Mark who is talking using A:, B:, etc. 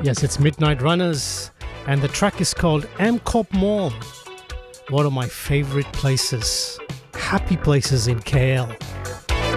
A: Yes, it's Midnight Runners, and the track is called Amcorp Mall. One of my favorite places, happy places in KL.